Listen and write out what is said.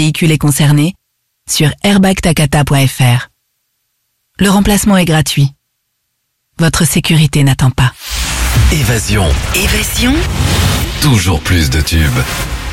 véhicule est concerné sur airbagtakata.fr. Le remplacement est gratuit. Votre sécurité n'attend pas. Évasion. Évasion. Toujours plus de tubes.